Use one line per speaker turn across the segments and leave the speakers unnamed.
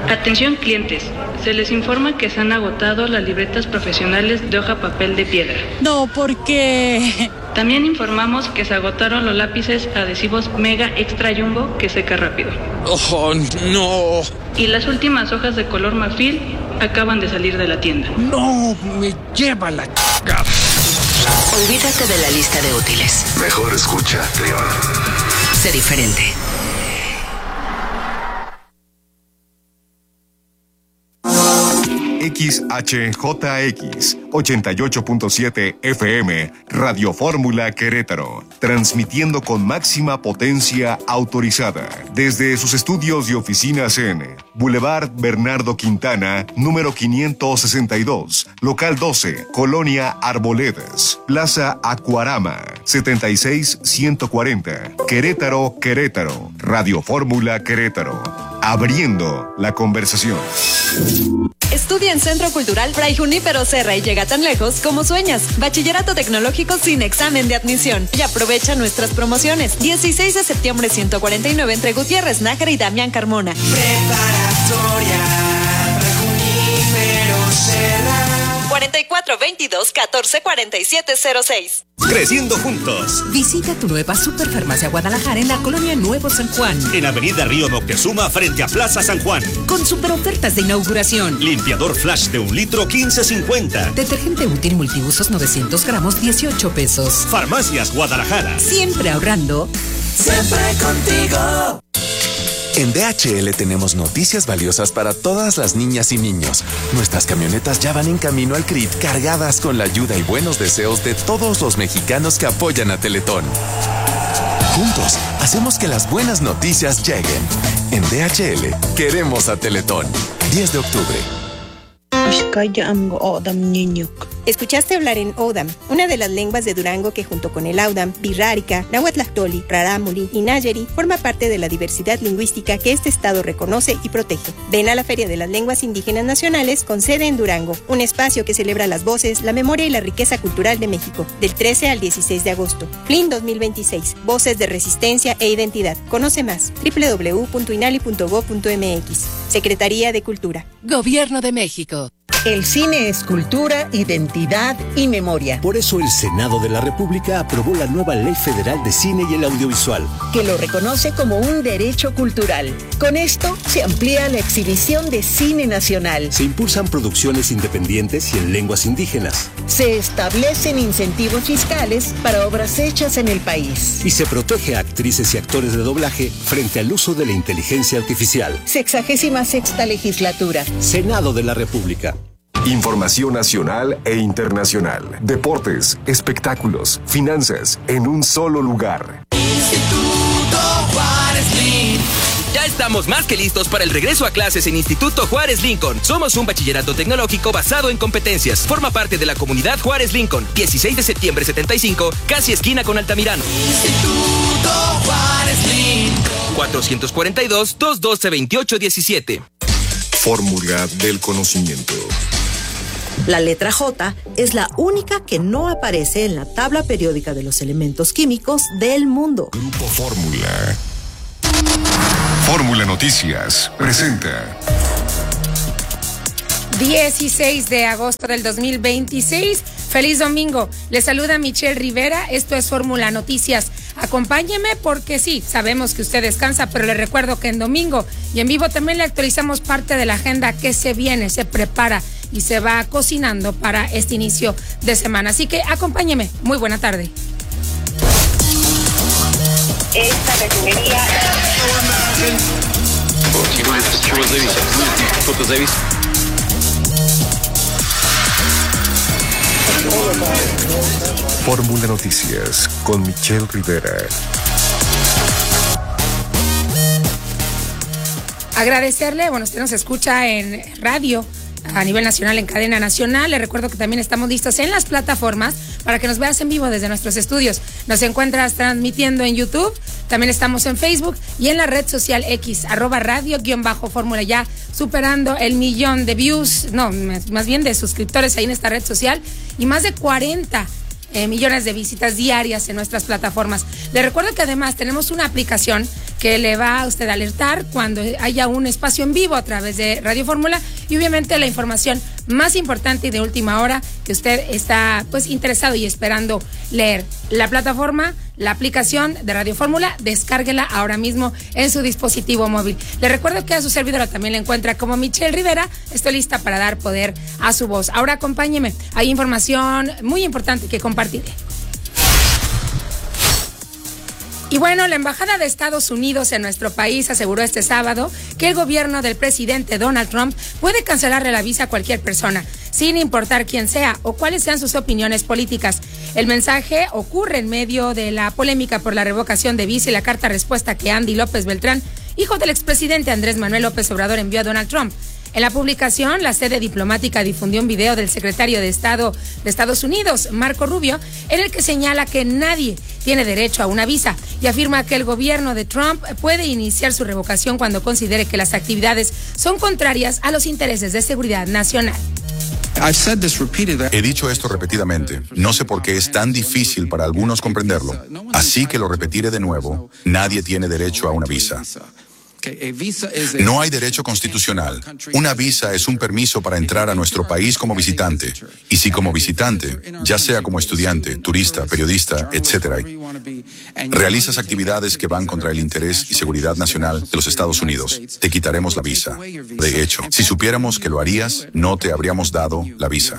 Atención clientes, se les informa que se han agotado las libretas profesionales de hoja papel de piedra.
No, ¿por qué?
También informamos que se agotaron los lápices adhesivos Mega Extra Jumbo que seca rápido.
¡Oh, no!
Y las últimas hojas de color marfil acaban de salir de la tienda.
¡No! ¡Me lleva la chingada!
Olvídate de la lista de útiles.
Mejor escucha, León.
Sé diferente.
XHJX 88.7 FM Radio Fórmula Querétaro, transmitiendo con máxima potencia autorizada desde sus estudios y oficinas en Boulevard Bernardo Quintana, número 562, local 12, Colonia Arboledas, Plaza Acuarama, 76140, Querétaro, Querétaro. Radio Fórmula Querétaro, abriendo la conversación.
Estudia en Centro Cultural Fray Junípero Serra y llega tan lejos como sueñas. Bachillerato tecnológico sin examen de admisión. Y aprovecha nuestras promociones. 16 de septiembre 149 entre Gutiérrez Nájera y Damián Carmona.
Preparatoria Fray Junípero Serra.
4422-144706.
Creciendo juntos.
Visita tu nueva Superfarmacia Guadalajara en la colonia Nuevo San Juan.
En Avenida Río Moctezuma frente a Plaza San Juan.
Con super ofertas de inauguración.
Limpiador Flash de 1 litro, $15.50.
Detergente útil multiusos 900 gramos, $18.
Farmacias Guadalajara.
Siempre ahorrando.
Siempre contigo.
En DHL tenemos noticias valiosas para todas las niñas y niños. Nuestras camionetas ya van en camino al CRIT cargadas con la ayuda y buenos deseos de todos los mexicanos que apoyan a Teletón. Juntos, hacemos que las buenas noticias lleguen. En DHL, queremos a Teletón. 10 de octubre.
Escuchaste hablar en Odam, una de las lenguas de Durango que junto con el Audam, Birrárica, Nahuatlactoli, Rarámuri y Nayeri forma parte de la diversidad lingüística que este estado reconoce y protege. Ven a la Feria de las Lenguas Indígenas Nacionales con sede en Durango, un espacio que celebra las voces, la memoria y la riqueza cultural de México, del 13 al 16 de agosto. FLIN 2026, Voces de Resistencia e Identidad. Conoce más, www.inali.gov.mx. Secretaría de Cultura.
Gobierno de México.
El cine es cultura, identidad y memoria.
Por eso el Senado de la República aprobó la nueva Ley Federal de Cine y el Audiovisual,
que lo reconoce como un derecho cultural. Con esto se amplía la exhibición de cine nacional.
Se impulsan producciones independientes y en lenguas indígenas.
Se establecen incentivos fiscales para obras hechas en el país.
Y se protege a actrices y actores de doblaje frente al uso de la inteligencia artificial.
66ª legislatura.
Senado de la República.
Información nacional e internacional, deportes, espectáculos, finanzas, en un solo lugar.
Instituto Juárez Lincoln.
Ya estamos más que listos para el regreso a clases en Instituto Juárez Lincoln. Somos un bachillerato tecnológico basado en competencias. Forma parte de la comunidad Juárez Lincoln. 16 de septiembre 75, casi esquina con Altamirano.
Instituto Juárez Lincoln.
442-212-2817.
Fórmula del conocimiento.
La letra J es la única que no aparece en la tabla periódica de los elementos químicos del mundo.
Grupo Fórmula. Fórmula Noticias presenta.
16 de agosto del 2026. Feliz domingo. Les saluda Michelle Rivera. Esto es Fórmula Noticias. Acompáñeme porque sí, sabemos que usted descansa, pero le recuerdo que en domingo y en vivo también le actualizamos parte de la agenda que se viene, se prepara y se va cocinando para este inicio de semana. Así que acompáñeme. Muy buena tarde.
Esta refinería.
Fórmula Noticias con Michelle Rivera.
Agradecerle, bueno, usted nos escucha en radio a nivel nacional, en cadena nacional. Le recuerdo que también estamos listos en las plataformas para que nos veas en vivo desde nuestros estudios. Nos encuentras transmitiendo en YouTube, también estamos en Facebook y en la red social X, @radio_fórmula, ya superando el 1,000,000 de views, no, más bien de suscriptores ahí en esta red social y más de 40 millones de visitas diarias en nuestras plataformas. Les recuerdo que además tenemos una aplicación que le va a usted alertar cuando haya un espacio en vivo a través de Radio Fórmula y obviamente la información más importante y de última hora que usted está pues interesado y esperando leer. La plataforma, la aplicación de Radio Fórmula, descárguela ahora mismo en su dispositivo móvil. Le recuerdo que a su servidora también la encuentra como Michelle Rivera. Estoy lista para dar poder a su voz. Ahora acompáñeme, hay información muy importante que compartirle. Y bueno, la Embajada de Estados Unidos en nuestro país aseguró este sábado que el gobierno del presidente Donald Trump puede cancelarle la visa a cualquier persona, sin importar quién sea o cuáles sean sus opiniones políticas. El mensaje ocurre en medio de la polémica por la revocación de visa y la carta respuesta que Andy López Beltrán, hijo del expresidente Andrés Manuel López Obrador, envió a Donald Trump. En la publicación, la sede diplomática difundió un video del secretario de Estado de Estados Unidos, Marco Rubio, en el que señala que nadie tiene derecho a una visa y afirma que el gobierno de Trump puede iniciar su revocación cuando considere que las actividades son contrarias a los intereses de seguridad nacional.
He dicho esto repetidamente. No sé por qué es tan difícil para algunos comprenderlo. Así que lo repetiré de nuevo. Nadie tiene derecho a una visa. No hay derecho constitucional. Una visa es un permiso para entrar a nuestro país como visitante. Y si como visitante, ya sea como estudiante, turista, periodista, etc., realizas actividades que van contra el interés y seguridad nacional de los Estados Unidos, te quitaremos la visa. De hecho, si supiéramos que lo harías, no te habríamos dado la visa.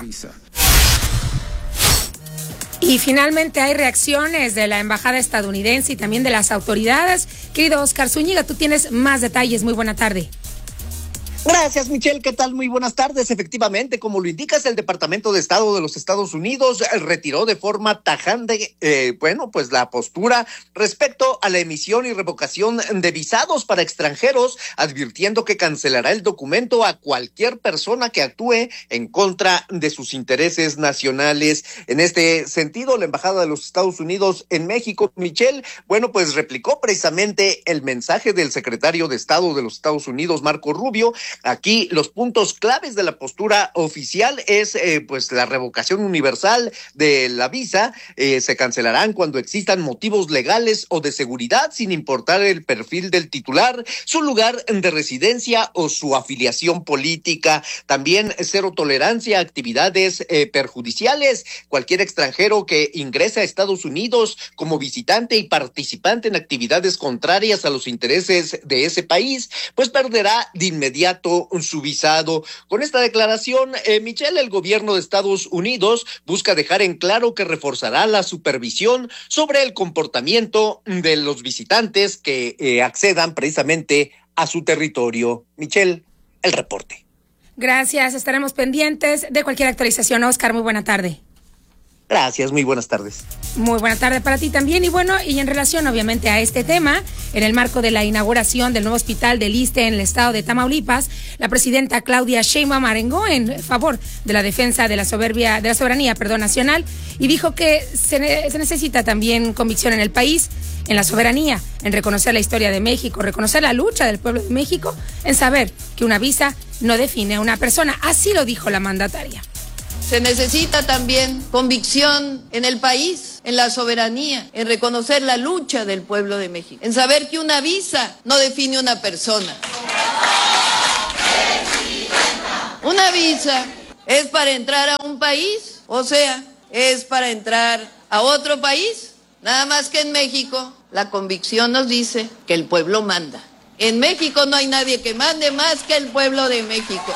Y finalmente hay reacciones de la embajada estadounidense y también de las autoridades. Querido Oscar Zúñiga, tú tienes más detalles. Muy buena tarde.
Gracias, Michelle. ¿Qué tal? Muy buenas tardes. Efectivamente, como lo indicas, el Departamento de Estado de los Estados Unidos retiró de forma tajante, pues la postura respecto a la emisión y revocación de visados para extranjeros, advirtiendo que cancelará el documento a cualquier persona que actúe en contra de sus intereses nacionales. En este sentido, la Embajada de los Estados Unidos en México, Michelle, pues replicó precisamente el mensaje del secretario de Estado de los Estados Unidos, Marco Rubio. Aquí los puntos claves de la postura oficial es la revocación universal de la visa. Se cancelarán cuando existan motivos legales o de seguridad, sin importar el perfil del titular, su lugar de residencia o su afiliación política. También cero tolerancia a actividades perjudiciales. Cualquier extranjero que ingrese a Estados Unidos como visitante y participante en actividades contrarias a los intereses de ese país, pues perderá de inmediato su visado. Con esta declaración, Michelle, el gobierno de Estados Unidos busca dejar en claro que reforzará la supervisión sobre el comportamiento de los visitantes que accedan precisamente a su territorio. Michelle, el reporte.
Gracias, estaremos pendientes de cualquier actualización. Oscar, muy buena tarde.
Gracias, muy buenas tardes.
Muy buena tarde para ti también. Y bueno, y en relación obviamente a este tema, en el marco de la inauguración del nuevo hospital del ISSSTE en el estado de Tamaulipas, la presidenta Claudia Sheinbaum arengó en favor de la defensa de la soberanía nacional y dijo que se necesita también convicción en el país, en la soberanía, en reconocer la historia de México, reconocer la lucha del pueblo de México, en saber que una visa no define a una persona. Así lo dijo la mandataria.
Se necesita también convicción en el país, en la soberanía, en reconocer la lucha del pueblo de México, en saber que una visa no define una persona. Una visa es para entrar a un país, o sea, es para entrar a otro país. Nada más que en México la convicción nos dice que el pueblo manda. En México no hay nadie que mande más que el pueblo de México.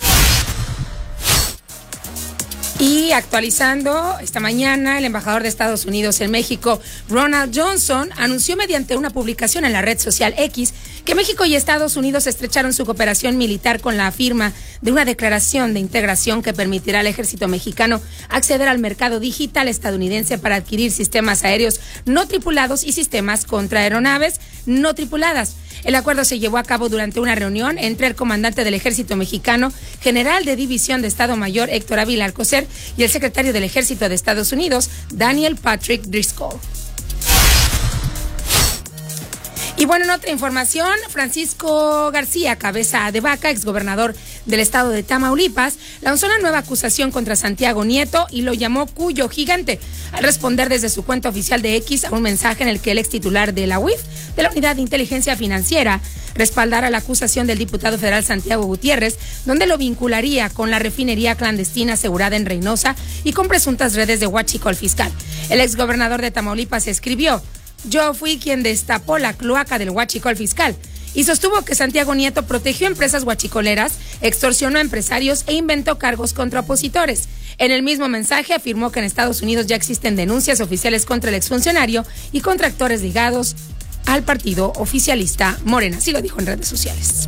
Y actualizando, esta mañana el embajador de Estados Unidos en México, Ronald Johnson, anunció mediante una publicación en la red social X que México y Estados Unidos estrecharon su cooperación militar con la firma de una declaración de integración que permitirá al ejército mexicano acceder al mercado digital estadounidense para adquirir sistemas aéreos no tripulados y sistemas contra aeronaves no tripuladas. El acuerdo se llevó a cabo durante una reunión entre el comandante del ejército mexicano, general de división de Estado Mayor Héctor Ávila Alcocer, y el secretario del ejército de Estados Unidos, Daniel Patrick Driscoll. Y bueno, en otra información, Francisco García Cabeza de Vaca, exgobernador del estado de Tamaulipas, lanzó una nueva acusación contra Santiago Nieto y lo llamó Cuyo Gigante, al responder desde su cuenta oficial de X a un mensaje en el que el ex titular de la UIF, de la Unidad de Inteligencia Financiera, respaldara la acusación del diputado federal Santiago Gutiérrez, donde lo vincularía con la refinería clandestina asegurada en Reynosa y con presuntas redes de huachicol fiscal. El exgobernador de Tamaulipas escribió: "Yo fui quien destapó la cloaca del huachicol fiscal", y sostuvo que Santiago Nieto protegió empresas huachicoleras, extorsionó a empresarios e inventó cargos contra opositores. En el mismo mensaje afirmó que en Estados Unidos ya existen denuncias oficiales contra el exfuncionario y contra actores ligados al partido oficialista Morena. Así lo dijo en redes sociales.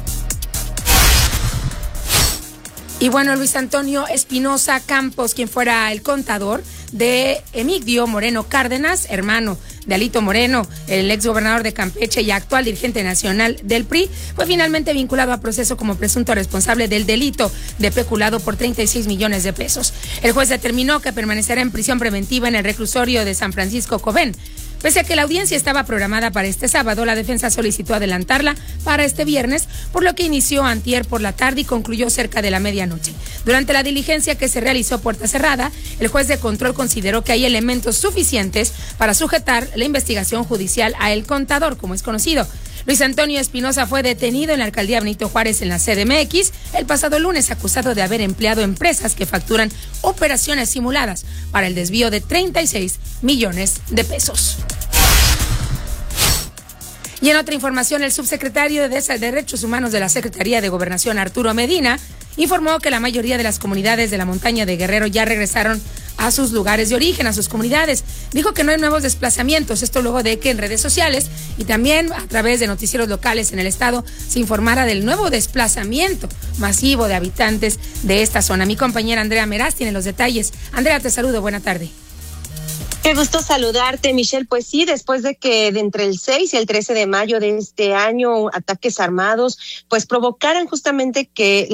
Y bueno, Luis Antonio Espinosa Campos, quien fuera el contador de Emigdio Moreno Cárdenas, hermano de Alito Moreno, el exgobernador de Campeche y actual dirigente nacional del PRI, fue finalmente vinculado a proceso como presunto responsable del delito de peculado por 36 millones de pesos. El juez determinó que permanecerá en prisión preventiva en el reclusorio de San Francisco Cobén. Pese a que la audiencia estaba programada para este sábado, la defensa solicitó adelantarla para este viernes, por lo que inició antier por la tarde y concluyó cerca de la medianoche. Durante la diligencia que se realizó puerta cerrada, el juez de control consideró que hay elementos suficientes para sujetar la investigación judicial a el contador, como es conocido. Luis Antonio Espinosa fue detenido en la alcaldía Benito Juárez en la CDMX el pasado lunes, acusado de haber empleado empresas que facturan operaciones simuladas para el desvío de 36 millones de pesos. Y en otra información, el subsecretario de Derechos Humanos de la Secretaría de Gobernación, Arturo Medina, informó que la mayoría de las comunidades de la montaña de Guerrero ya regresaron a sus lugares de origen, a sus comunidades. Dijo que no hay nuevos desplazamientos, esto luego de que en redes sociales y también a través de noticieros locales en el estado se informara del nuevo desplazamiento masivo de habitantes de esta zona. Mi compañera Andrea Meraz tiene los detalles. Andrea, te saludo, buena tarde.
Qué gusto saludarte, Michelle. Pues sí, después de que de entre el 6 y el 13 de mayo de este año ataques armados pues provocaran justamente que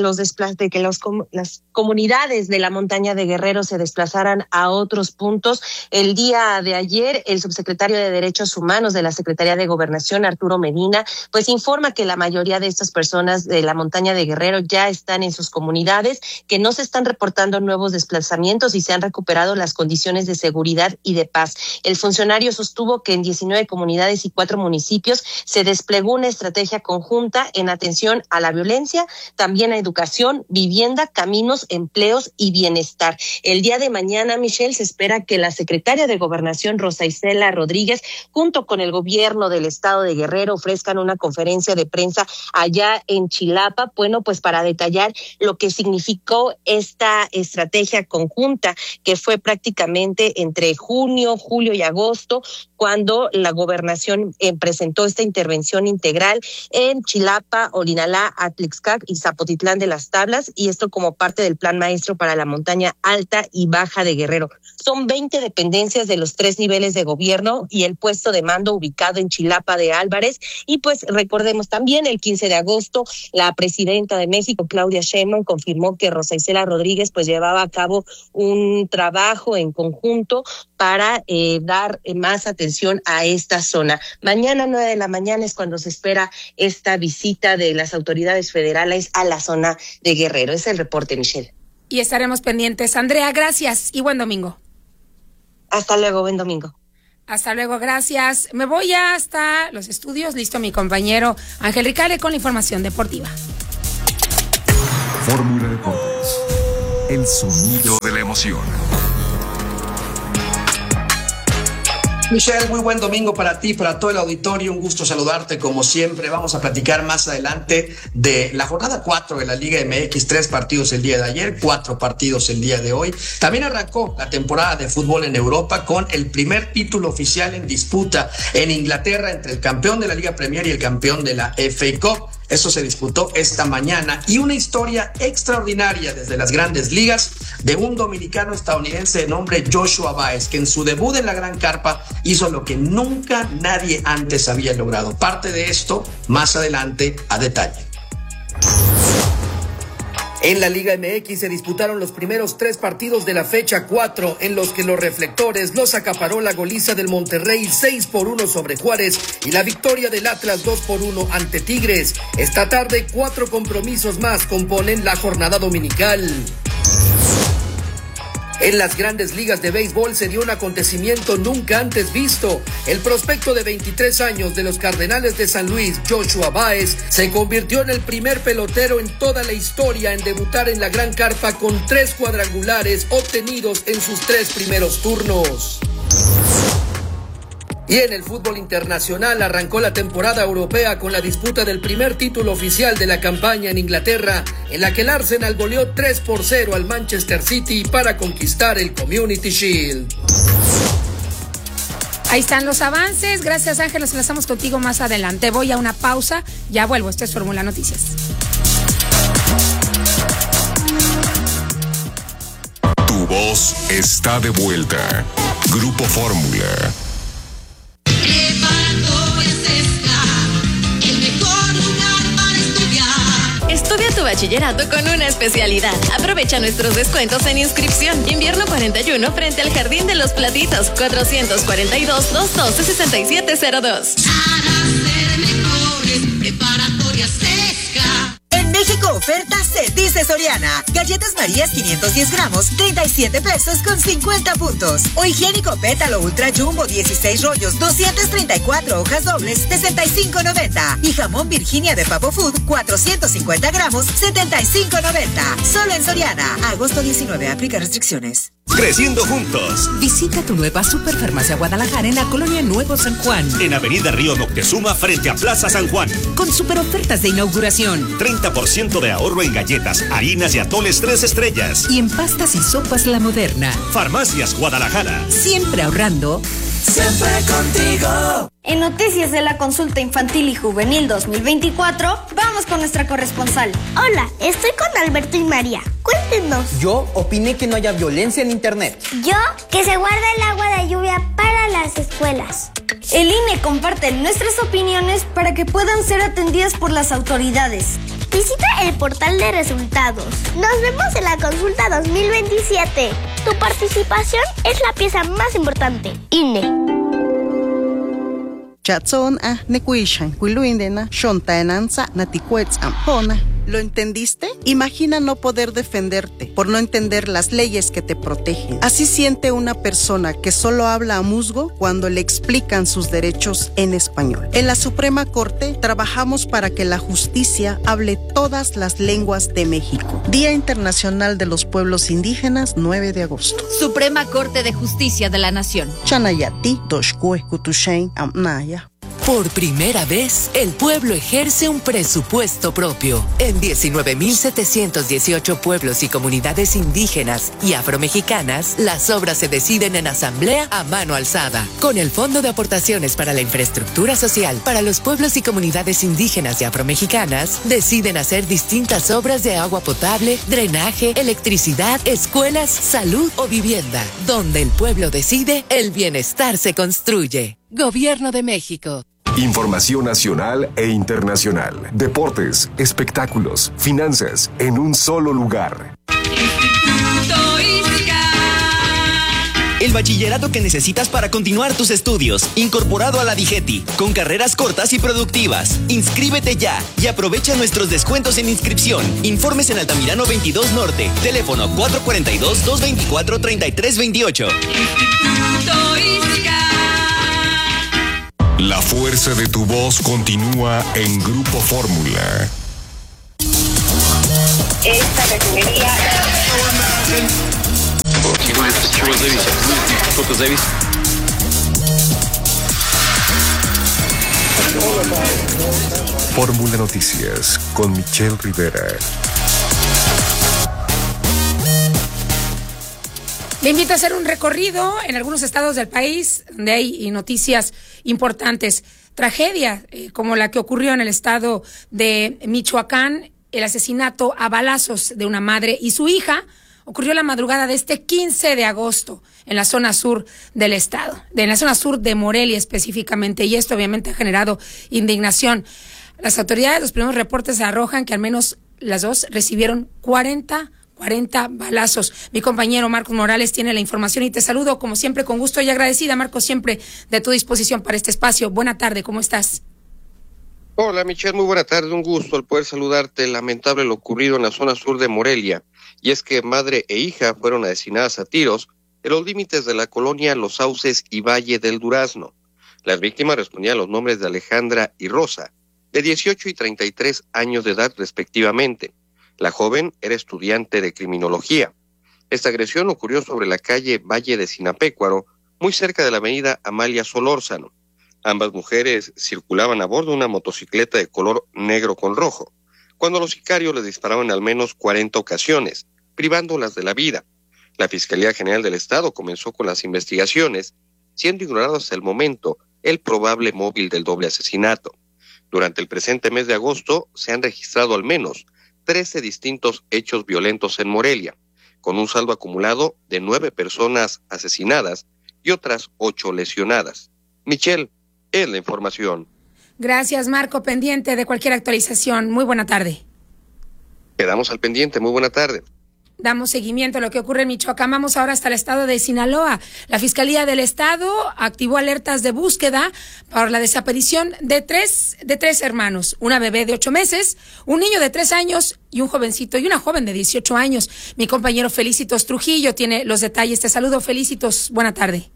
las comunidades de la montaña de Guerrero se desplazaran a otros puntos. El día de ayer, el subsecretario de Derechos Humanos de la Secretaría de Gobernación, Arturo Medina, pues informa que la mayoría de estas personas de la montaña de Guerrero ya están en sus comunidades, que no se están reportando nuevos desplazamientos y se han recuperado las condiciones de seguridad y de paz. El funcionario sostuvo que en 19 comunidades y 4 municipios se desplegó una estrategia conjunta en atención a la violencia, también a educación, vivienda, caminos, empleos y bienestar. El día de mañana, Michelle, se espera que la secretaria de Gobernación, Rosa Isela Rodríguez, junto con el gobierno del estado de Guerrero, ofrezcan una conferencia de prensa allá en Chilapa, bueno, pues para detallar lo que significó esta estrategia conjunta, que fue prácticamente entre junio, julio y agosto, cuando la gobernación presentó esta intervención integral en Chilapa, Olinalá, Atlixcac y Zapotitlán de las Tablas, y esto como parte del Plan Maestro para la montaña alta y baja de Guerrero. Son 20 dependencias de los 3 niveles de gobierno y el puesto de mando ubicado en Chilapa de Álvarez. Y pues recordemos también, el 15 de agosto, la presidenta de México, Claudia Sheinbaum, confirmó que Rosa Isela Rodríguez pues llevaba a cabo un trabajo en conjunto para dar más atención a esta zona. Mañana 9 de la mañana es cuando se espera esta visita de las autoridades federales a la zona de Guerrero. Es el reporte, Michelle.
Y estaremos pendientes. Andrea, gracias y buen domingo.
Hasta luego, buen domingo.
Hasta luego, gracias. Me voy hasta los estudios. Listo mi compañero Ángel Ricale con la información deportiva.
Fórmula Deportes. El sonido de la emoción.
Michelle, muy buen domingo para ti, para todo el auditorio. Un gusto saludarte como siempre. Vamos a platicar más adelante de la jornada 4 de la Liga MX. 3 partidos el día de ayer, 4 partidos el día de hoy. También arrancó la temporada de fútbol en Europa con el primer título oficial en disputa en Inglaterra entre el campeón de la Liga Premier y el campeón de la FA Cup. Eso se disputó esta mañana, y una historia extraordinaria desde las grandes ligas de un dominicano estadounidense de nombre Joshua Báez, que en su debut en la Gran Carpa hizo lo que nunca nadie antes había logrado. Parte de esto más adelante a detalle.
En la Liga MX se disputaron los primeros 3 partidos de la fecha 4, en los que los reflectores los acaparó la goliza del Monterrey 6-1 sobre Juárez y la victoria del Atlas 2-1 ante Tigres. Esta tarde 4 compromisos más componen la jornada dominical. En las grandes ligas de béisbol se dio un acontecimiento nunca antes visto. El prospecto de 23 años de los Cardenales de San Luis, Joshua Baez, se convirtió en el primer pelotero en toda la historia en debutar en la Gran Carpa con 3 cuadrangulares obtenidos en sus 3 primeros turnos. Y en el fútbol internacional arrancó la temporada europea con la disputa del primer título oficial de la campaña en Inglaterra, en la que el Arsenal goleó 3-0 al Manchester City para conquistar el Community Shield.
Ahí están los avances. Gracias, Ángel. Nos enlazamos contigo más adelante. Voy a una pausa. Ya vuelvo. Esto es Fórmula Noticias.
Tu voz está de vuelta. Grupo Fórmula.
Estudia tu bachillerato con una especialidad. Aprovecha nuestros descuentos en inscripción. Invierno 41 frente al Jardín de los Platitos. 442-212-6702.
En México oferta se dice Soriana. Galletas Marías 510 gramos, 37 pesos con 50 puntos. O higiénico Pétalo Ultra Jumbo 16 rollos, 234 hojas dobles, 65.90. Y jamón Virginia de Papo Food 450 gramos, 75.90. Solo en Soriana. Agosto 19. Aplica restricciones.
Creciendo juntos.
Visita tu nueva Superfarmacia Guadalajara en la colonia Nuevo San Juan.
En Avenida Río Moctezuma frente a Plaza San Juan.
Con super ofertas de inauguración.
30% de ahorro en galletas, harinas y atoles 3 estrellas.
Y en pastas y sopas La Moderna.
Farmacias Guadalajara.
Siempre ahorrando.
Siempre contigo.
En Noticias de la Consulta Infantil y Juvenil 2024, vamos con nuestra corresponsal.
Hola, estoy con Alberto y María. Cuéntenos.
Yo opiné que no haya violencia en internet.
Yo, que se guarde el agua de lluvia para las escuelas.
El INE comparte nuestras opiniones para que puedan ser atendidas por las autoridades.
Visita el portal de resultados. Nos vemos en la consulta 2027. Tu participación es la pieza más importante. INE.
¿Lo entendiste? Imagina no poder defenderte por no entender las leyes que te protegen. Así siente una persona que solo habla a musgo cuando le explican sus derechos en español. En la Suprema Corte trabajamos para que la justicia hable todas las lenguas de México. Día Internacional de los Pueblos Indígenas, 9 de agosto.
Suprema Corte de Justicia de la Nación.
Chanayati, Toshkue, Kutushain, Amnaya.
Por primera vez, el pueblo ejerce un presupuesto propio. En 19.718 pueblos y comunidades indígenas y afromexicanas, las obras se deciden en asamblea a mano alzada. Con el Fondo de Aportaciones para la Infraestructura Social para los pueblos y comunidades indígenas y afromexicanas, deciden hacer distintas obras de agua potable, drenaje, electricidad, escuelas, salud o vivienda. Donde el pueblo decide, el bienestar se construye. Gobierno de México.
Información nacional e internacional. Deportes, espectáculos, finanzas, en un solo lugar.
El bachillerato que necesitas para continuar tus estudios, incorporado a la DIGETI, con carreras cortas y productivas. Inscríbete ya y aprovecha nuestros descuentos en inscripción. Informes en Altamirano 22 Norte, teléfono 442-224-3328.
La fuerza de tu voz continúa en Grupo Fórmula.
Esta refinería.
Fórmula Noticias con Michelle Rivera.
Le invito a hacer un recorrido en algunos estados del país donde hay noticias importantes. Tragedia como la que ocurrió en el estado de Michoacán, el asesinato a balazos de una madre y su hija, ocurrió la madrugada de este 15 de agosto en la zona sur del estado, en la zona sur de Morelia específicamente, y esto obviamente ha generado indignación. Las autoridades, los primeros reportes arrojan que al menos las dos recibieron 40 balazos. Mi compañero Marcos Morales tiene la información y te saludo como siempre con gusto y agradecida, Marcos, siempre de tu disposición para este espacio. Buena tarde, ¿cómo estás?
Hola Michelle, muy buena tarde, un gusto al poder saludarte. Lamentable lo ocurrido en la zona sur de Morelia, y es que madre e hija fueron asesinadas a tiros en los límites de la colonia Los Sauces y Valle del Durazno. Las víctimas respondían a los nombres de Alejandra y Rosa, de 18 y 33 años de edad respectivamente. La joven era estudiante de criminología. Esta agresión ocurrió sobre la calle Valle de Sinapecuaro, muy cerca de la avenida Amalia Solórzano. Ambas mujeres circulaban a bordo de una motocicleta de color negro con rojo, cuando los sicarios les disparaban al menos 40 ocasiones, privándolas de la vida. La Fiscalía General del Estado comenzó con las investigaciones, siendo ignorado hasta el momento el probable móvil del doble asesinato. Durante el presente mes de agosto se han registrado al menos 13 distintos hechos violentos en Morelia, con un saldo acumulado de 9 personas asesinadas y otras 8 lesionadas. Michelle, es la información.
Gracias, Marco, pendiente de cualquier actualización. Muy buena tarde.
Quedamos al pendiente, muy buena tarde.
Damos seguimiento a lo que ocurre en Michoacán. Vamos ahora hasta el estado de Sinaloa. La Fiscalía del Estado activó alertas de búsqueda por la desaparición de tres hermanos. Una bebé de 8 meses, un niño de 3 años y un jovencito y una joven de 18 años. Mi compañero Felicitos Trujillo tiene los detalles. Te saludo, Felicitos. Buena tarde.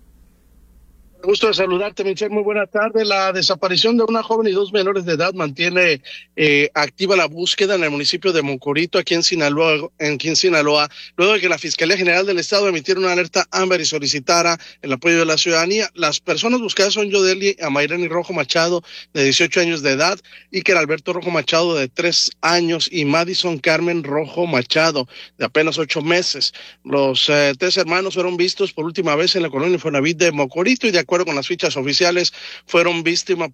Gusto de saludarte, Michelle. Muy buena tarde. La desaparición de una joven y 2 menores de edad mantiene activa la búsqueda en el municipio de Mocorito, aquí en Sinaloa, luego de que la Fiscalía General del Estado emitiera una alerta Amber y solicitara el apoyo de la ciudadanía. Las personas buscadas son Yodeli Amairani Rojo Machado, de 18 años de edad, Iker Alberto Rojo Machado, de 3 años, y Madison Carmen Rojo Machado, de apenas 8 meses. Los 3 hermanos fueron vistos por última vez en la colonia Infonavit de Mocorito y de acuerdo con las fichas oficiales fueron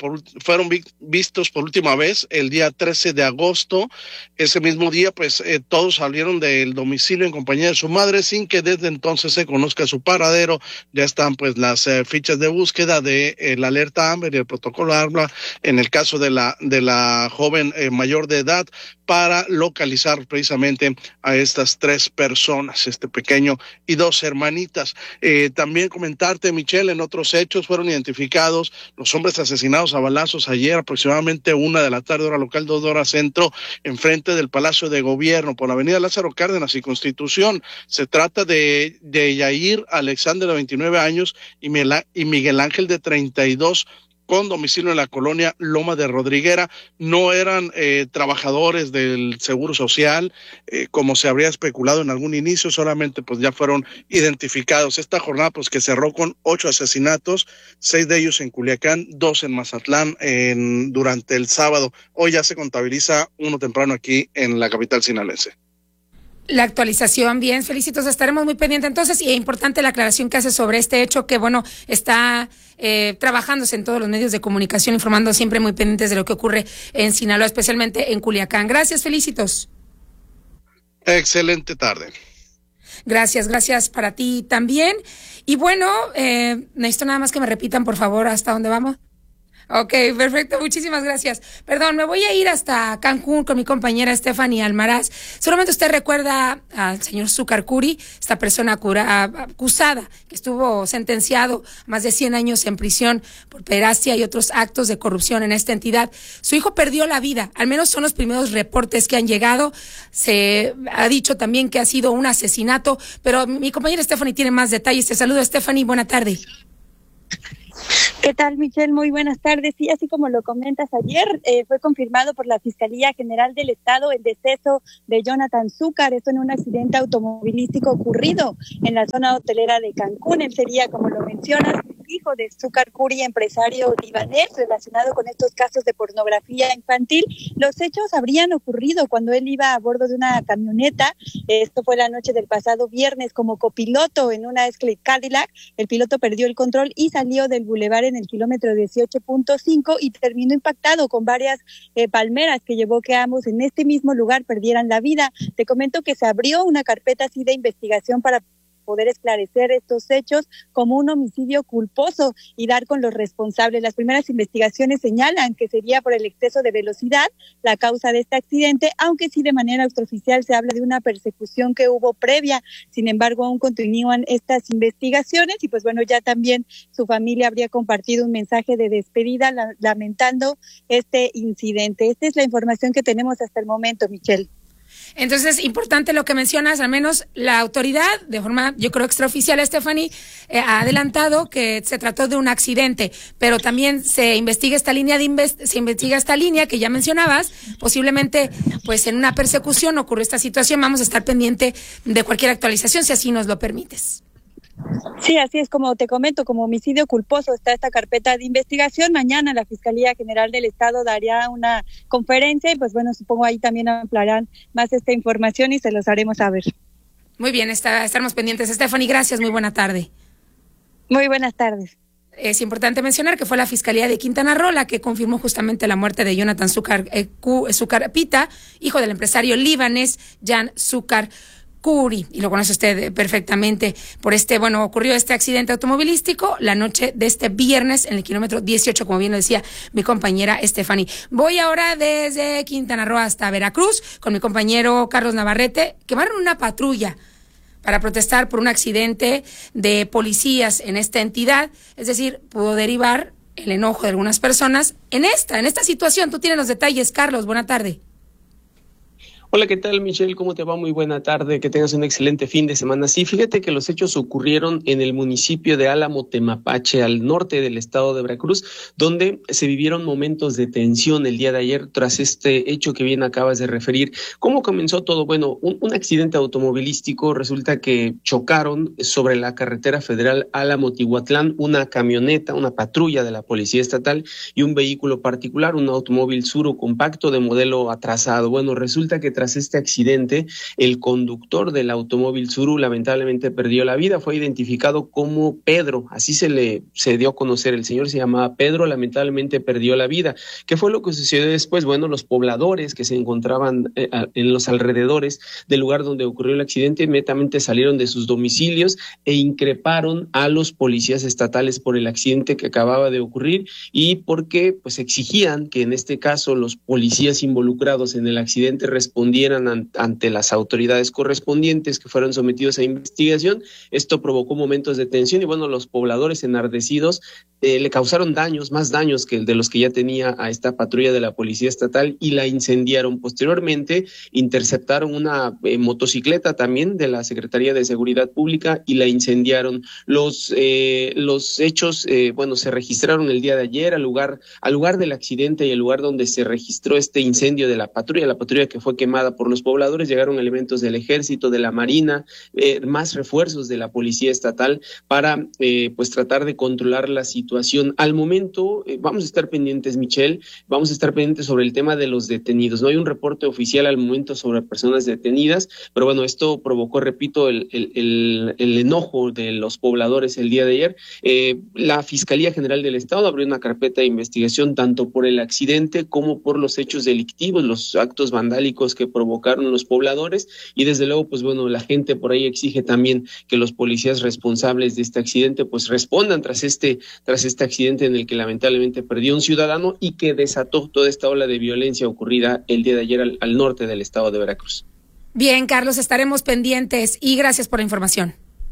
vistos por última vez el día 13 de agosto. Ese mismo día todos salieron del domicilio en compañía de su madre sin que desde entonces se conozca su paradero. Ya están las fichas de búsqueda de la alerta Amber y el protocolo AMBER en el caso de la joven mayor de edad, para localizar precisamente a estas 3 personas, este pequeño y 2 hermanitas. También comentarte, Michelle, en otros hechos fueron identificados los hombres asesinados a balazos ayer aproximadamente 1 de la tarde, hora local, 2 horas centro, enfrente del Palacio de Gobierno, por la avenida Lázaro Cárdenas y Constitución. Se trata de Yair Alexander, de 29 años, y Miguel Ángel, de 32, con domicilio en la colonia Loma de Rodriguera. No eran trabajadores del Seguro Social, como se habría especulado en algún inicio, solamente ya fueron identificados. Esta jornada que cerró con 8 asesinatos, 6 de ellos en Culiacán, 2 en Mazatlán durante el sábado. Hoy ya se contabiliza uno temprano aquí en la capital sinaloense.
La actualización, bien, Felicitos, estaremos muy pendientes entonces, y es importante la aclaración que hace sobre este hecho que, está trabajándose en todos los medios de comunicación, informando siempre muy pendientes de lo que ocurre en Sinaloa, especialmente en Culiacán. Gracias, Felicitos.
Excelente tarde.
Gracias para ti también. Y necesito nada más que me repitan, por favor, hasta dónde vamos. Ok, perfecto, muchísimas gracias. Perdón, me voy a ir hasta Cancún con mi compañera Stephanie Almaraz. Seguramente usted recuerda al señor Zúcar Curi, esta persona acusada, que estuvo sentenciado a más de 100 años en prisión por pederastia y otros actos de corrupción en esta entidad. Su hijo perdió la vida, al menos son los primeros reportes que han llegado. Se ha dicho también que ha sido un asesinato, pero mi compañera Stephanie tiene más detalles. Te saludo, Stephanie, buena tarde.
¿Qué tal, Michelle? Muy buenas tardes. Sí, así como lo comentas ayer, fue confirmado por la Fiscalía General del Estado el deceso de Jonathan Zúcar. Esto en un accidente automovilístico ocurrido en la zona hotelera de Cancún. Él sería, como lo mencionas, hijo de Zúcar Curi, empresario libanés relacionado con estos casos de pornografía infantil. Los hechos habrían ocurrido cuando él iba a bordo de una camioneta. Esto fue la noche del pasado viernes como copiloto en una Escalade Cadillac. El piloto perdió el control y salió del bulevar en el kilómetro 18.5 y terminó impactado con varias palmeras, que llevó que ambos en este mismo lugar perdieran la vida. Te comento que se abrió una carpeta así de investigación para poder esclarecer estos hechos como un homicidio culposo y dar con los responsables. Las primeras investigaciones señalan que sería por el exceso de velocidad la causa de este accidente, aunque sí de manera extraoficial se habla de una persecución que hubo previa. Sin embargo, aún continúan estas investigaciones y pues bueno, ya también su familia habría compartido un mensaje de despedida lamentando este incidente. Esta es la información que tenemos hasta el momento, Michelle.
Entonces, importante lo que mencionas, al menos la autoridad, de forma, yo creo, extraoficial, Stephanie, ha adelantado que se trató de un accidente, pero también se investiga esta línea que ya mencionabas, posiblemente, pues, en una persecución ocurrió esta situación. Vamos a estar pendiente de cualquier actualización, si así nos lo permites.
Sí, así es, como te comento, como homicidio culposo está esta carpeta de investigación. Mañana la Fiscalía General del Estado daría una conferencia y pues bueno, supongo ahí también ampliarán más esta información y se los haremos saber.
Muy bien, estaremos pendientes. Stephanie, gracias, muy buena tarde.
Muy buenas tardes.
Es importante mencionar que fue la Fiscalía de Quintana Roo la que confirmó justamente la muerte de Jonathan Zúcar Pita, hijo del empresario libanés Jan Zúcar Curi, y lo conoce usted perfectamente por ocurrió este accidente automovilístico la noche de este viernes en el kilómetro 18, como bien lo decía mi compañera Stephanie. Voy ahora desde Quintana Roo hasta Veracruz con mi compañero Carlos Navarrete. Quemaron una patrulla para protestar por un accidente de policías en esta entidad, es decir, pudo derivar el enojo de algunas personas en esta situación. Tú tienes los detalles, Carlos, buena tarde.
Hola, ¿qué tal, Michelle? ¿Cómo te va? Muy buena tarde, que tengas un excelente fin de semana. Sí, fíjate que los hechos ocurrieron en el municipio de Álamo, Temapache, al norte del estado de Veracruz, donde se vivieron momentos de tensión el día de ayer tras este hecho que bien acabas de referir. ¿Cómo comenzó todo? Bueno, un accidente automovilístico. Resulta que chocaron sobre la carretera federal Álamo-Tihuatlán una camioneta, una patrulla de la Policía Estatal y un vehículo particular, un automóvil Tsuru compacto de modelo atrasado. Bueno, resulta que tras este accidente, el conductor del automóvil Tsuru lamentablemente perdió la vida. Fue identificado como Pedro, así se dio a conocer. El señor se llamaba Pedro, lamentablemente perdió la vida. ¿Qué fue lo que sucedió después? Bueno, los pobladores que se encontraban en los alrededores del lugar donde ocurrió el accidente inmediatamente salieron de sus domicilios e increparon a los policías estatales por el accidente que acababa de ocurrir y porque pues exigían que en este caso los policías involucrados en el accidente respondieran ante las autoridades correspondientes que fueron sometidos a investigación. Esto provocó momentos de tensión y bueno, los pobladores enardecidos le causaron más daños que el de los que ya tenía a esta patrulla de la Policía Estatal y la incendiaron. Posteriormente interceptaron una motocicleta también de la Secretaría de Seguridad Pública y la incendiaron. Los hechos se registraron el día de ayer al lugar del accidente y el lugar donde se registró este incendio de la patrulla que fue quemada por los pobladores. Llegaron elementos del Ejército, de la Marina, más refuerzos de la Policía Estatal para tratar de controlar la situación. Al momento vamos a estar pendientes, Michelle, vamos a estar pendientes sobre el tema de los detenidos. No hay un reporte oficial al momento sobre personas detenidas, pero bueno, esto provocó, repito, el enojo de los pobladores el día de ayer. La Fiscalía General del Estado abrió una carpeta de investigación tanto por el accidente como por los hechos delictivos, los actos vandálicos que provocaron los pobladores y desde luego pues bueno, la gente por ahí exige también que los policías responsables de este accidente pues respondan tras este accidente en el que lamentablemente perdió un ciudadano y que desató toda esta ola de violencia ocurrida el día de ayer al norte del estado de Veracruz.
Bien, Carlos, estaremos pendientes y gracias por la información.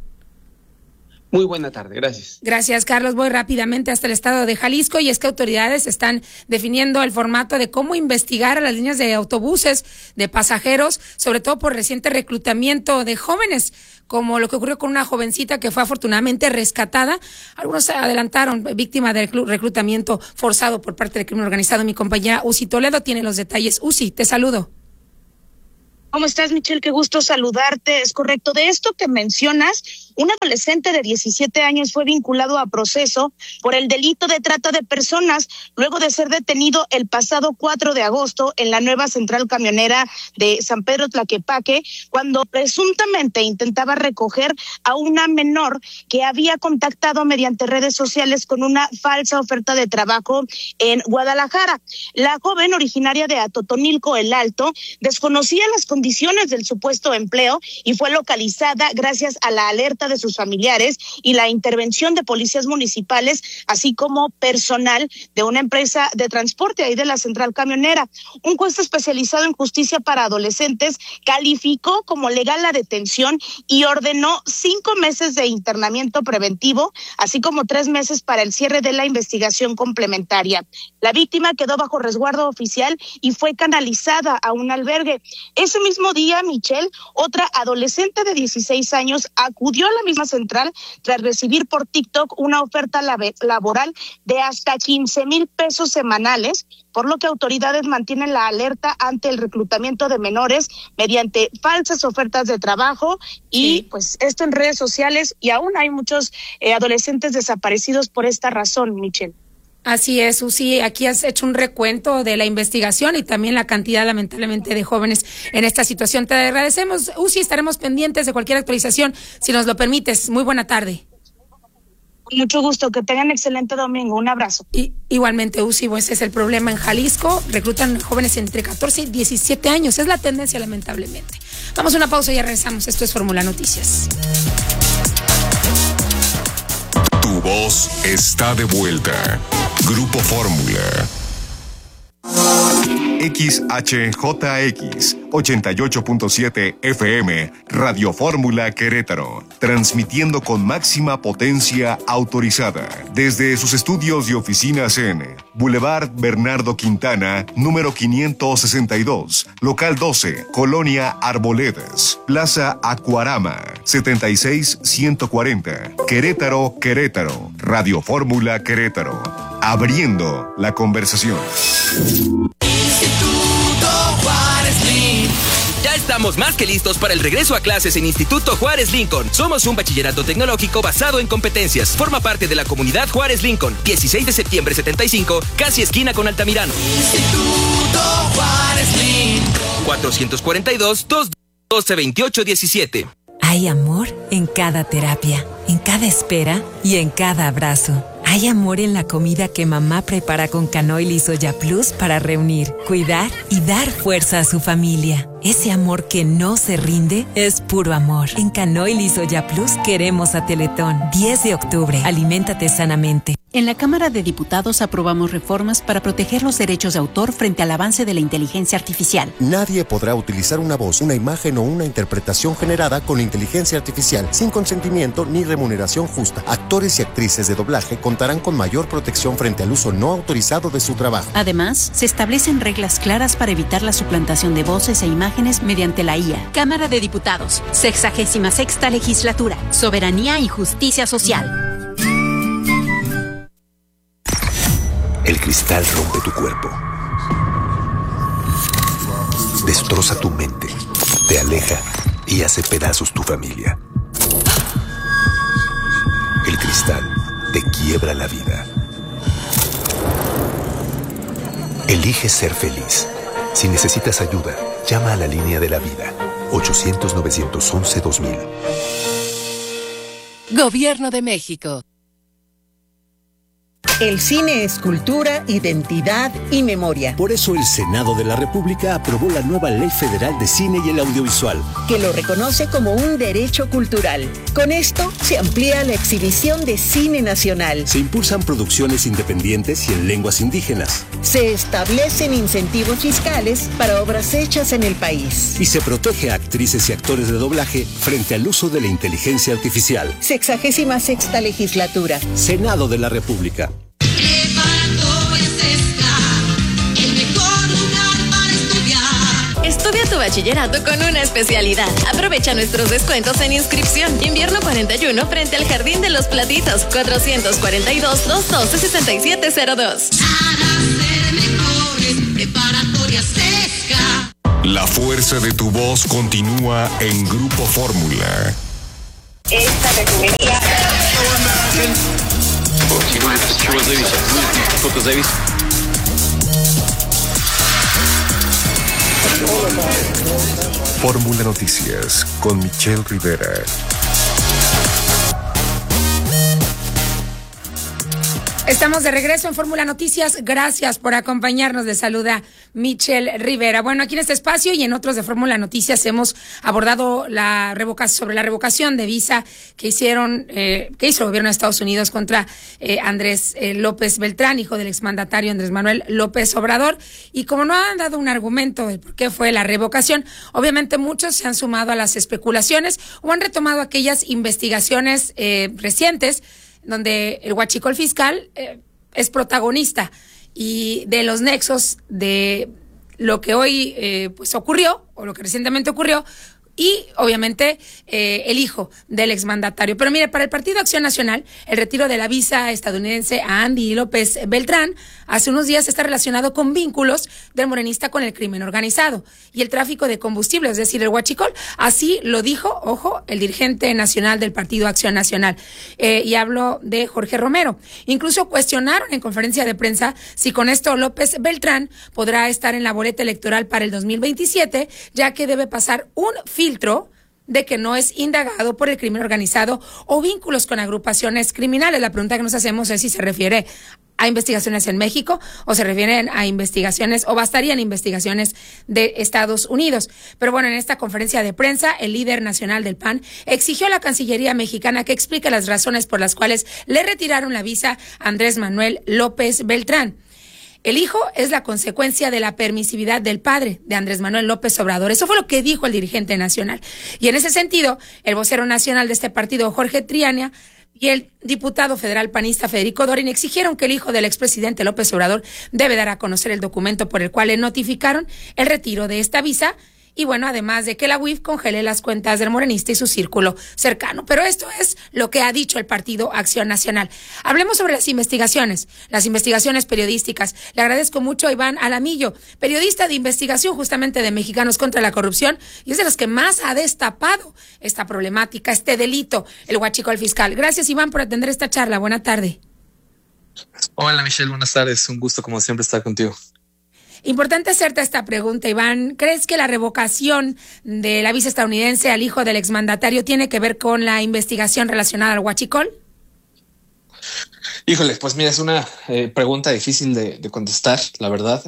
Muy buena tarde, gracias.
Gracias, Carlos. Voy rápidamente hasta el estado de Jalisco y es que autoridades están definiendo el formato de cómo investigar a las líneas de autobuses de pasajeros, sobre todo por reciente reclutamiento de jóvenes, como lo que ocurrió con una jovencita que fue afortunadamente rescatada. Algunos se adelantaron, víctima de reclutamiento forzado por parte del crimen organizado. Mi compañera Uzi Toledo tiene los detalles. Uzi, te saludo.
¿Cómo estás, Michelle? Qué gusto saludarte. Es correcto. De esto que mencionas, un adolescente de 17 años fue vinculado a proceso por el delito de trata de personas luego de ser detenido el pasado 4 de agosto en la nueva central camionera de San Pedro Tlaquepaque, cuando presuntamente intentaba recoger a una menor que había contactado mediante redes sociales con una falsa oferta de trabajo en Guadalajara. La joven, originaria de Atotonilco el Alto, desconocía las condiciones del supuesto empleo y fue localizada gracias a la alerta visita de sus familiares y la intervención de policías municipales, así como personal de una empresa de transporte ahí de la central camionera. Un juez especializado en justicia para adolescentes calificó como legal la detención y ordenó 5 meses de internamiento preventivo, así como 3 meses para el cierre de la investigación complementaria. La víctima quedó bajo resguardo oficial y fue canalizada a un albergue. Ese mismo día, Michelle, otra adolescente de 16 años acudió a la misma central tras recibir por TikTok una oferta laboral de hasta 15,000 pesos semanales, por lo que autoridades mantienen la alerta ante el reclutamiento de menores mediante falsas ofertas de trabajo y pues esto en redes sociales, y aún hay muchos adolescentes desaparecidos por esta razón, Michelle.
Así es, Susi, aquí has hecho un recuento de la investigación y también la cantidad, lamentablemente, de jóvenes en esta situación. Te agradecemos, Uzi, estaremos pendientes de cualquier actualización, si nos lo permites. Muy buena tarde.
Mucho gusto, que tengan excelente domingo, un abrazo.
Y igualmente, Uzi, pues es el problema en Jalisco, reclutan jóvenes entre 14 y 17 años, es la tendencia, lamentablemente. Vamos a una pausa y ya regresamos, esto es Fórmula Noticias.
Tu voz está de vuelta. Grupo Fórmula. XHJX 88.7 FM, Radio Fórmula Querétaro, transmitiendo con máxima potencia autorizada desde sus estudios y oficinas en Boulevard Bernardo Quintana, número 562, local 12, Colonia Arboledas, Plaza Acuarama, 76140, Querétaro, Querétaro, Radio Fórmula Querétaro, abriendo la conversación.
Instituto Juárez Lincoln. Ya estamos más que listos para el regreso a clases en Instituto Juárez Lincoln. Somos un bachillerato tecnológico basado en competencias. Forma parte de la comunidad Juárez Lincoln. 16 de septiembre 75, casi esquina con Altamirano. Instituto Juárez Lincoln. 442-212-2817.
Hay amor en cada terapia, en cada espera y en cada abrazo. Hay amor en la comida que mamá prepara con Canoil y Soya Plus para reunir, cuidar y dar fuerza a su familia. Ese amor que no se rinde es puro amor. En Canoil y Soya Plus queremos a Teletón. 10 de octubre. Aliméntate sanamente.
En la Cámara de Diputados aprobamos reformas para proteger los derechos de autor frente al avance de la inteligencia artificial.
Nadie podrá utilizar una voz, una imagen o una interpretación generada con inteligencia artificial sin consentimiento ni remuneración justa. Actores y actrices de doblaje contarán con mayor protección frente al uso no autorizado de su trabajo.
Además, se establecen reglas claras para evitar la suplantación de voces e imágenes mediante la IA.
Cámara de Diputados, 66ª Legislatura, Soberanía y Justicia Social.
El cristal rompe tu cuerpo, destroza tu mente, te aleja y hace pedazos tu familia. El cristal te quiebra la vida. Elige ser feliz. Si necesitas ayuda, llama a la línea de la vida, 800-911-2000.
Gobierno de México.
El cine es cultura, identidad y memoria.
Por eso el Senado de la República aprobó la nueva Ley Federal de Cine y el Audiovisual,
que lo reconoce como un derecho cultural. Con esto se amplía la exhibición de cine nacional.
Se impulsan producciones independientes y en lenguas indígenas.
Se establecen incentivos fiscales para obras hechas en el país.
Y se protege a actrices y actores de doblaje frente al uso de la inteligencia artificial.
66ª Legislatura.
Senado de la República.
Estudia tu bachillerato con una especialidad. Aprovecha nuestros descuentos en inscripción. Invierno 41 frente al Jardín de los Platitos. 442-212-6702.
La fuerza de tu voz continúa en Grupo Fórmula.
Esta refinería.
Fórmula Noticias con Michelle Rivera.
Estamos de regreso en Fórmula Noticias. Gracias por acompañarnos. Les saluda Michelle Rivera. Bueno, aquí en este espacio y en otros de Fórmula Noticias hemos abordado sobre la revocación de visa que hizo el gobierno de Estados Unidos contra Andrés López Beltrán, hijo del exmandatario Andrés Manuel López Obrador. Y como no han dado un argumento de por qué fue la revocación, obviamente muchos se han sumado a las especulaciones o han retomado aquellas investigaciones recientes donde el huachicol fiscal es protagonista y de los nexos de lo que hoy pues ocurrió o lo que recientemente ocurrió y obviamente el hijo del exmandatario. Pero mire, para el Partido Acción Nacional, el retiro de la visa estadounidense a Andy López Beltrán hace unos días está relacionado con vínculos del morenista con el crimen organizado y el tráfico de combustible, es decir, el huachicol. Así lo dijo, ojo, el dirigente nacional del Partido Acción Nacional. Y hablo de Jorge Romero. Incluso cuestionaron en conferencia de prensa si con esto López Beltrán podrá estar en la boleta electoral para el 2027, ya que debe pasar un filtro de que no es indagado por el crimen organizado o vínculos con agrupaciones criminales. La pregunta que nos hacemos es si se refiere a investigaciones en México o se refieren a investigaciones o bastarían investigaciones de Estados Unidos. Pero bueno, en esta conferencia de prensa, el líder nacional del PAN exigió a la Cancillería mexicana que explique las razones por las cuales le retiraron la visa a Andrés Manuel López Beltrán. El hijo es la consecuencia de la permisividad del padre de Andrés Manuel López Obrador. Eso fue lo que dijo el dirigente nacional. Y en ese sentido, el vocero nacional de este partido, Jorge Triana, y el diputado federal panista Federico Dorin exigieron que el hijo del expresidente López Obrador debe dar a conocer el documento por el cual le notificaron el retiro de esta visa. Y bueno, además de que la UIF congele las cuentas del morenista y su círculo cercano. Pero esto es lo que ha dicho el Partido Acción Nacional. Hablemos sobre las investigaciones periodísticas. Le agradezco mucho a Iván Alamillo, periodista de investigación justamente de Mexicanos contra la Corrupción, y es de los que más ha destapado esta problemática, este delito, el huachicol fiscal. Gracias, Iván, por atender esta charla. Buena tarde.
Hola, Michelle, buenas tardes. Un gusto, como siempre, estar contigo.
Importante hacerte esta pregunta, Iván. ¿Crees que la revocación de la visa estadounidense al hijo del exmandatario tiene que ver con la investigación relacionada al huachicol?
Híjole, pues mira, es una pregunta difícil de contestar, la verdad.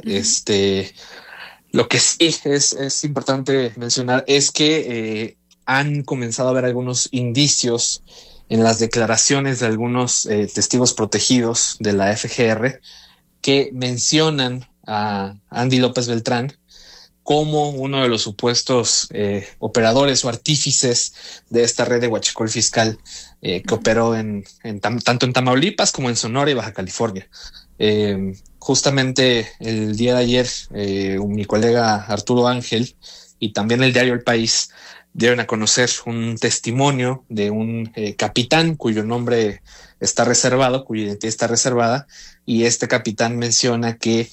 Lo que sí es importante mencionar es que han comenzado a haber algunos indicios en las declaraciones de algunos testigos protegidos de la FGR que mencionan a Andy López Beltrán como uno de los supuestos operadores o artífices de esta red de huachicol fiscal que operó tanto en Tamaulipas como en Sonora y Baja California. Justamente el día de ayer mi colega Arturo Ángel y también el diario El País dieron a conocer un testimonio de un capitán cuyo nombre está reservado, cuya identidad está reservada, y este capitán menciona que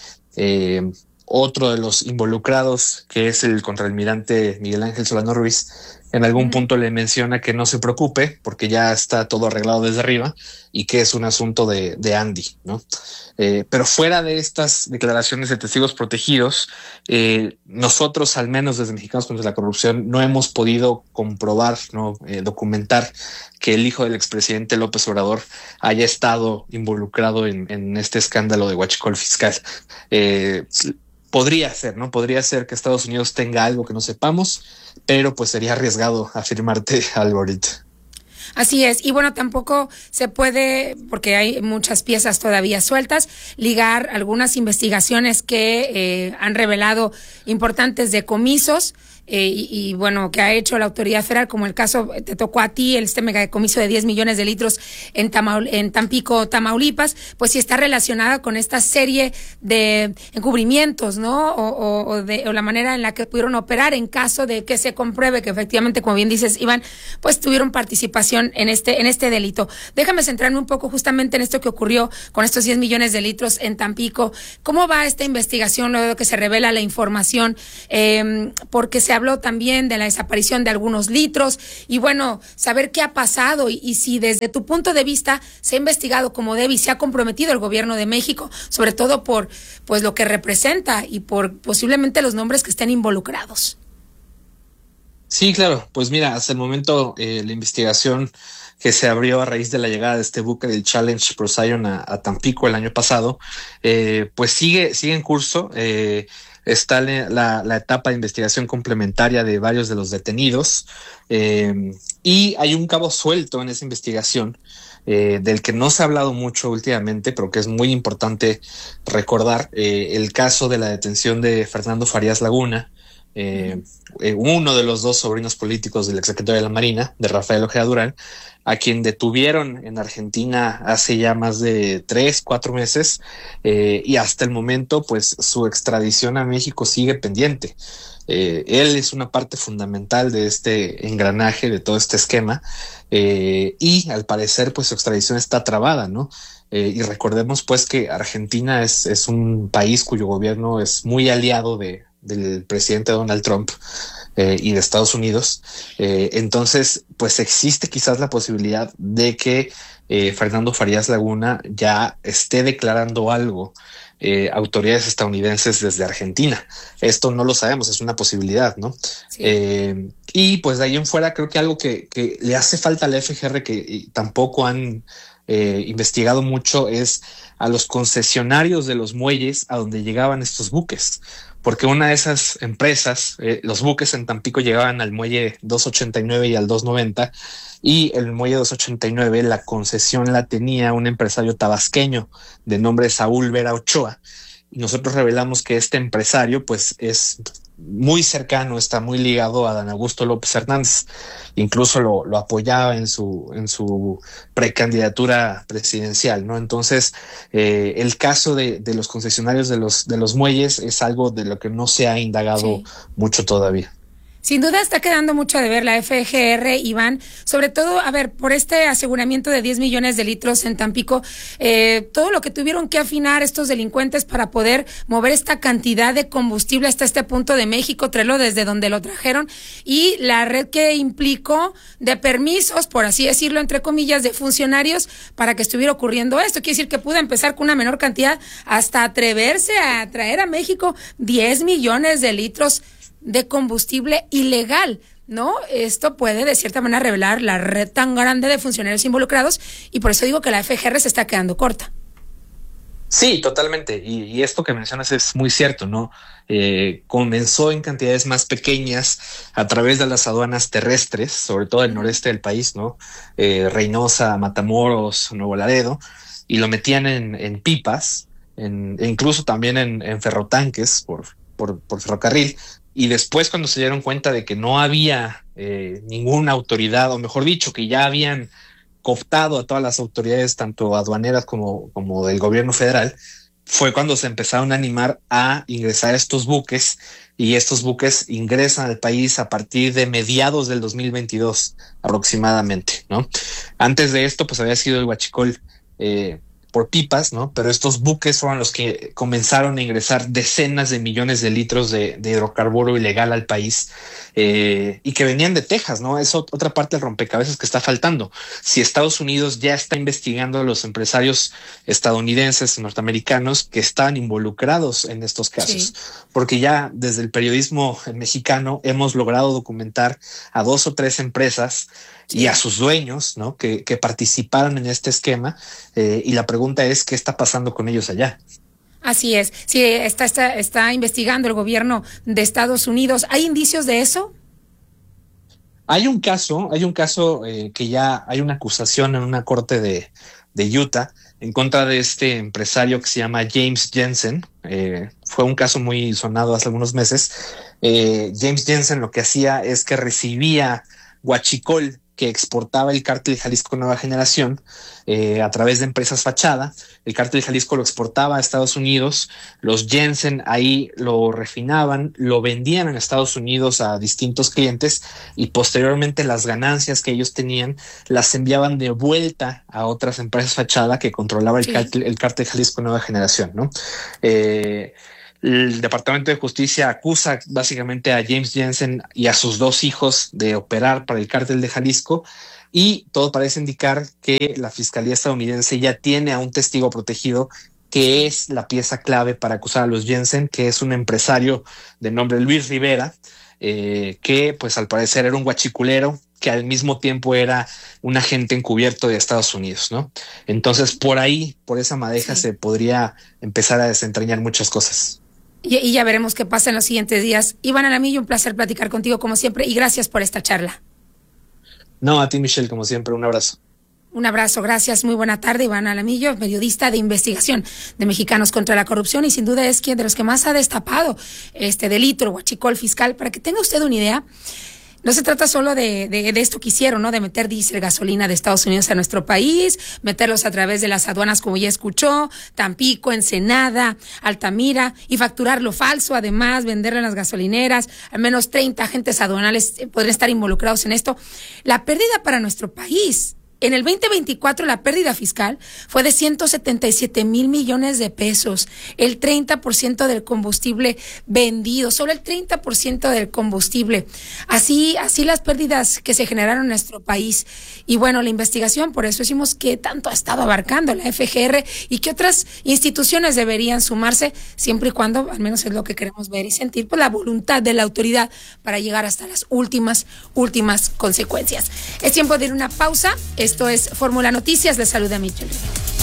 otro de los involucrados, que es el contraalmirante Miguel Ángel Solano Ruiz, en algún punto le menciona que no se preocupe porque ya está todo arreglado desde arriba y que es un asunto de Andy, ¿no? Pero fuera de estas declaraciones de testigos protegidos, nosotros, al menos desde Mexicanos contra la Corrupción, no hemos podido comprobar, ¿no? Documentar que el hijo del expresidente López Obrador haya estado involucrado en este escándalo de huachicol fiscal. Podría ser, ¿no? Podría ser que Estados Unidos tenga algo que no sepamos, pero pues sería arriesgado afirmarte algo ahorita.
Así es, y bueno, tampoco se puede, porque hay muchas piezas todavía sueltas, ligar algunas investigaciones que han revelado importantes decomisos y bueno, que ha hecho la autoridad federal, como el caso te tocó a ti, este megadecomiso de 10 millones de litros en Tampico, Tamaulipas, pues sí está relacionada con esta serie de encubrimientos, ¿no? O la manera en la que pudieron operar en caso de que se compruebe que efectivamente, como bien dices, Iván, pues tuvieron participación en este delito. Déjame centrarme un poco justamente en esto que ocurrió con estos 10 millones de litros en Tampico. ¿Cómo va esta investigación luego de que se revela la información? Porque se habló también de la desaparición de algunos litros y bueno, saber qué ha pasado y si desde tu punto de vista se ha investigado como debe y se ha comprometido el gobierno de México, sobre todo por pues lo que representa y por posiblemente los nombres que estén involucrados.
Sí, claro. Pues mira, hasta el momento la investigación que se abrió a raíz de la llegada de este buque del Challenge Procyon a Tampico el año pasado, pues sigue en curso. Está la etapa de investigación complementaria de varios de los detenidos, y hay un cabo suelto en esa investigación, del que no se ha hablado mucho últimamente, pero que es muy importante recordar, el caso de la detención de Fernando Farías Laguna, uno de los dos sobrinos políticos del exsecretario de la Marina, de Rafael Ojeda Durán, a quien detuvieron en Argentina hace ya más de 3-4 meses, y hasta el momento pues su extradición a México sigue pendiente. Él es una parte fundamental de este engranaje, de todo este esquema, y al parecer pues su extradición está trabada, ¿no? Y recordemos pues que Argentina es un país cuyo gobierno es muy aliado del presidente Donald Trump, y de Estados Unidos. Entonces pues existe quizás la posibilidad de que Fernando Farías Laguna ya esté declarando algo autoridades estadounidenses desde Argentina. Esto no lo sabemos, es una posibilidad, ¿no? Sí. Y pues de ahí en fuera creo que algo que le hace falta a la FGR, que tampoco han investigado mucho, es a los concesionarios de los muelles a donde llegaban estos buques. Porque una de esas empresas, los buques en Tampico llegaban al muelle 289 y al 290, y el muelle 289, la concesión la tenía un empresario tabasqueño de nombre Saúl Vera Ochoa, y nosotros revelamos que este empresario pues es muy cercano, está muy ligado a Dan Augusto López Hernández, incluso lo apoyaba en su precandidatura presidencial, ¿no? Entonces, el caso de los concesionarios de los muelles es algo de lo que no se ha indagado mucho todavía.
Sin duda está quedando mucho de ver la FGR, Iván, sobre todo, a ver, por este aseguramiento de 10 millones de litros en Tampico, todo lo que tuvieron que afinar estos delincuentes para poder mover esta cantidad de combustible hasta este punto de México, traerlo desde donde lo trajeron, y la red que implicó de permisos, por así decirlo, entre comillas, de funcionarios para que estuviera ocurriendo esto. Quiere decir que pudo empezar con una menor cantidad hasta atreverse a traer a México 10 millones de litros de combustible ilegal, ¿no? Esto puede de cierta manera revelar la red tan grande de funcionarios involucrados, y por eso digo que la FGR se está quedando corta.
Sí, totalmente, y esto que mencionas es muy cierto, ¿no? Comenzó en cantidades más pequeñas a través de las aduanas terrestres, sobre todo del noreste del país, ¿no? Reynosa, Matamoros, Nuevo Laredo, y lo metían en pipas, e incluso también en ferrotanques por ferrocarril. Y después, cuando se dieron cuenta de que no había ninguna autoridad, o mejor dicho, que ya habían cooptado a todas las autoridades, tanto aduaneras como del gobierno federal, fue cuando se empezaron a animar a ingresar estos buques, y estos buques ingresan al país a partir de mediados del 2022 aproximadamente, ¿no? Antes de esto, pues había sido el huachicol por pipas, ¿no? Pero estos buques fueron los que comenzaron a ingresar decenas de millones de litros de hidrocarburo ilegal al país, y que venían de Texas, ¿no? Es otra parte del rompecabezas que está faltando. Si Estados Unidos ya está investigando a los empresarios estadounidenses, norteamericanos, que están involucrados en estos casos, porque ya desde el periodismo mexicano hemos logrado documentar a 2 o 3 empresas y a sus dueños, ¿no? Que participaron en este esquema, y la pregunta es ¿qué está pasando con ellos allá?
Así es. Sí, está investigando el gobierno de Estados Unidos. ¿Hay indicios de eso?
Hay un caso que ya hay una acusación en una corte de Utah en contra de este empresario que se llama James Jensen. Fue un caso muy sonado hace algunos meses. James Jensen lo que hacía es que recibía huachicol que exportaba el Cártel de Jalisco Nueva Generación a través de empresas fachada. El Cártel de Jalisco lo exportaba a Estados Unidos, los Jensen ahí lo refinaban, lo vendían en Estados Unidos a distintos clientes, y posteriormente las ganancias que ellos tenían las enviaban de vuelta a otras empresas fachada que controlaba el Cártel de Jalisco Nueva Generación, ¿no? El Departamento de Justicia acusa básicamente a James Jensen y a sus 2 hijos de operar para el Cártel de Jalisco, y todo parece indicar que la Fiscalía estadounidense ya tiene a un testigo protegido que es la pieza clave para acusar a los Jensen, que es un empresario de nombre Luis Rivera, que pues al parecer era un huachiculero que al mismo tiempo era un agente encubierto de Estados Unidos, ¿no? Entonces, por ahí, por esa madeja, se podría empezar a desentrañar muchas cosas.
Y ya veremos qué pasa en los siguientes días. Iván Alamillo, un placer platicar contigo como siempre y gracias por esta charla.
No, a ti, Michelle, como siempre, un abrazo.
Un abrazo, gracias, muy buena tarde. Iván Alamillo, periodista de investigación de Mexicanos contra la Corrupción y sin duda es quien de los que más ha destapado este delito, el huachicol fiscal. Para que tenga usted una idea, no se trata solo de esto que hicieron, ¿no? De meter diésel, gasolina de Estados Unidos a nuestro país, meterlos a través de las aduanas, como ya escuchó, Tampico, Ensenada, Altamira, y facturar lo falso, además, venderlo en las gasolineras. Al menos 30 agentes aduanales podrían estar involucrados en esto. La pérdida para nuestro país, en el 2024 la pérdida fiscal fue de 177 mil millones de pesos, el 30% del combustible vendido, solo el 30% del combustible. Así las pérdidas que se generaron en nuestro país. Y bueno, la investigación, por eso decimos que tanto ha estado abarcando la FGR y que otras instituciones deberían sumarse, siempre y cuando, al menos es lo que queremos ver y sentir, pues la voluntad de la autoridad para llegar hasta las últimas consecuencias. Es tiempo de ir a una pausa. Esto es Fórmula Noticias. Les saluda Michelle.